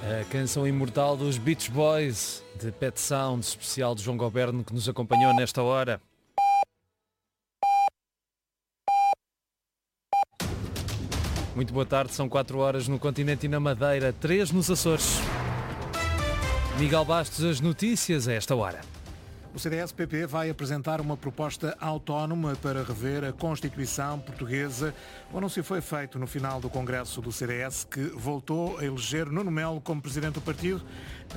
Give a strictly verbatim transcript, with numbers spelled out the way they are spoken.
A canção imortal dos Beach Boys, de Pet Sounds, especial de João Goberno, que nos acompanhou nesta hora. Muito boa tarde, são quatro horas no continente e na Madeira, três nos Açores. Miguel Bastos, as notícias a esta hora. O C D S-P P vai apresentar uma proposta autónoma para rever a Constituição portuguesa. O anúncio foi feito no final do Congresso do C D S, que voltou a eleger Nuno Melo como presidente do partido.